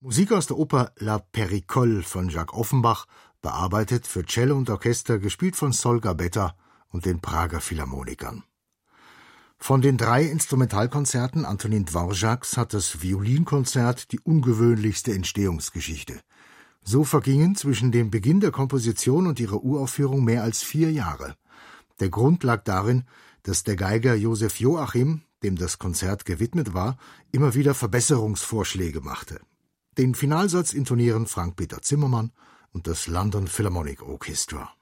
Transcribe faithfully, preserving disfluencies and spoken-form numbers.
Musik aus der Oper La Péricole von Jacques Offenbach, bearbeitet für Cello und Orchester, gespielt von Sol Gabetta und den Prager Philharmonikern. Von den drei Instrumentalkonzerten Antonin Dvořáks hat das Violinkonzert die ungewöhnlichste Entstehungsgeschichte. So vergingen zwischen dem Beginn der Komposition und ihrer Uraufführung mehr als vier Jahre. Der Grund lag darin, dass der Geiger Josef Joachim, dem das Konzert gewidmet war, immer wieder Verbesserungsvorschläge machte. Den Finalsatz intonieren Frank-Peter Zimmermann und das London Philharmonic Orchestra.